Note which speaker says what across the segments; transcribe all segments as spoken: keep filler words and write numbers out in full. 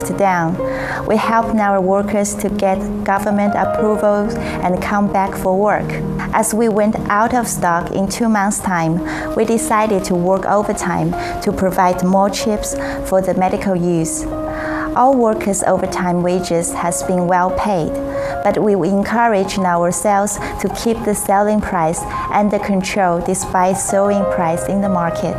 Speaker 1: down. We helped our workers to get government approvals and come back for work. As we went out of stock in two months' time, we decided to work overtime to provide more chips for the medical use. All workers' overtime wages has been well paid, but we encourage our sales to keep the selling price under control despite soaring price in the market.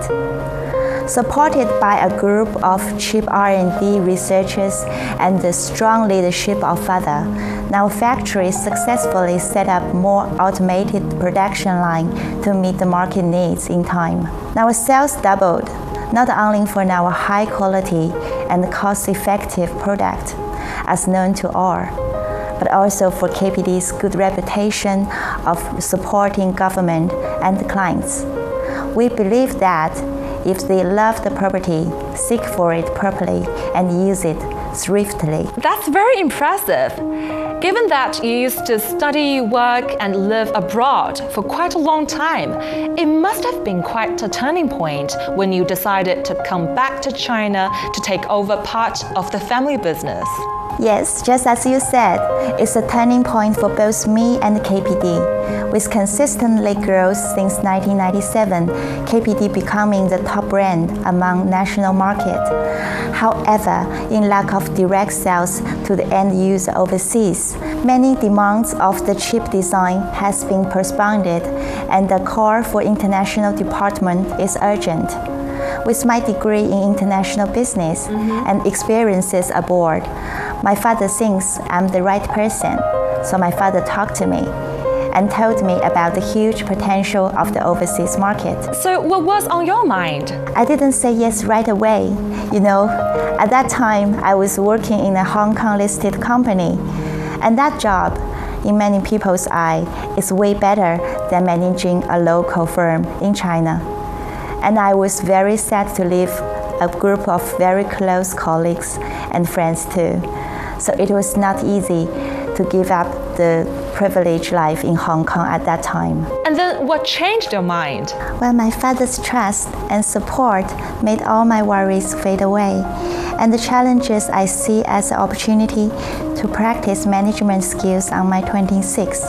Speaker 1: Supported by a group of chip R and D researchers and the strong leadership of father, our factory successfully set up more automated production line to meet the market needs in time. Our sales doubled, not only for our high quality and cost-effective product, as known to all, but also for K P D's good reputation of supporting government and clients. We believe that if they love the property, seek for it properly, and use it thriftily.
Speaker 2: That's very impressive. Given that you used to study, work, and live abroad for quite a long time, it must have been quite a turning point when you decided to come back to China to take over part of the family business.
Speaker 1: Yes, just as you said, it's a turning point for both me and K P D. With consistently growth since nineteen ninety-seven, K P D becoming the top brand among national market. However, in lack of direct sales to the end user overseas, many demands of the chip design has been postponed, and the call for international department is urgent. With my degree in international business mm-hmm. and experiences abroad, my father thinks I'm the right person, so my father talked to me and told me about the huge potential of the overseas market.
Speaker 2: So what was on your mind?
Speaker 1: I didn't say yes right away. You know, at that time, I was working in a Hong Kong listed company, and that job, in many people's eye, is way better than managing a local firm in China. And I was very sad to leave a group of very close colleagues and friends too. So it was not easy to give up the privileged life in Hong Kong at that time.
Speaker 2: And then what changed your mind?
Speaker 1: Well, my father's trust and support made all my worries fade away, and the challenges I see as an opportunity to practice management skills on my twenty-sixth.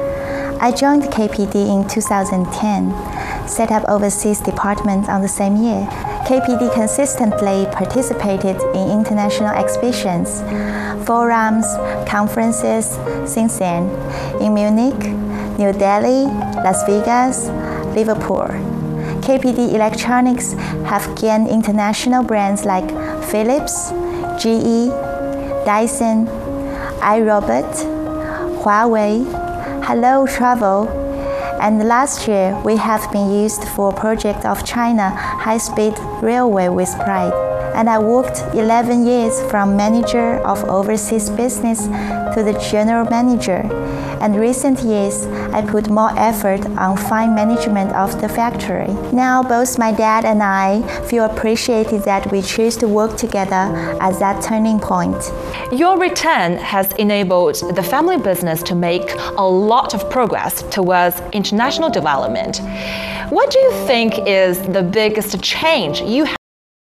Speaker 1: I joined K P D in two thousand ten, set up overseas department on the same year. K P D consistently participated in international exhibitions, forums, conferences since then in Munich, New Delhi, Las Vegas, Liverpool. K P D Electronics have gained international brands like Philips, G E, Dyson, iRobot, Huawei, Hello Travel, and last year we have been used for a project of China high-speed railway with pride. And I worked eleven years from manager of overseas business to the general manager. And recent years, I put more effort on fine management of the factory. Now, both my dad and I feel appreciated that we choose to work together at that turning point.
Speaker 2: Your return has enabled the family business to make a lot of progress towards international development. What do you think is the biggest change you have,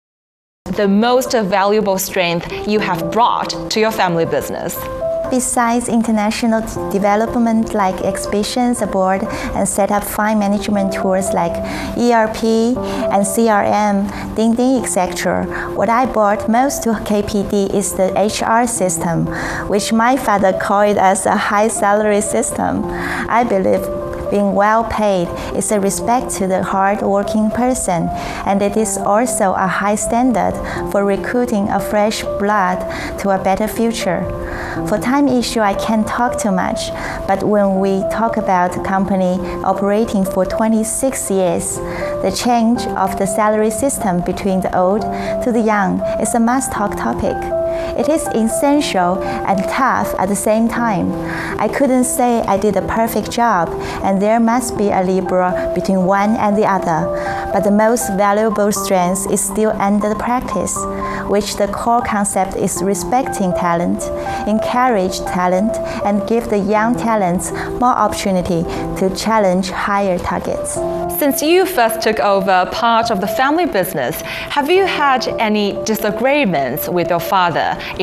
Speaker 2: the most valuable strength you have brought to your family business?
Speaker 1: Besides international development like exhibitions abroad and set up fine management tools like E R P and C R M, Dingding, et cetera, what I brought most to K P D is the H R system, which my father called as a high salary system. I believe being well paid is a respect to the hard-working person, and it is also a high standard for recruiting a fresh blood to a better future. For time issue, I can't talk too much, but when we talk about a company operating for twenty-six years, the change of the salary system between the old to the young is a must-talk topic. It is essential and tough at the same time. I couldn't say I did a perfect job, and there must be a Libra between one and the other, but the most valuable strength is still under the practice. which the core concept is respecting talent, encourage talent, and give the young talents more opportunity to challenge higher targets.
Speaker 2: Since you first took over part of the family business, have you had any disagreements with your father